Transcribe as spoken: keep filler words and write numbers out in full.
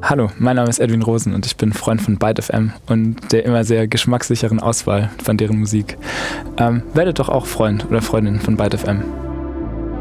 Hallo, mein Name ist Edwin Rosen und ich bin Freund von Byte F M und der immer sehr geschmackssicheren Auswahl von deren Musik. Ähm, werdet doch auch Freund oder Freundin von Byte F M.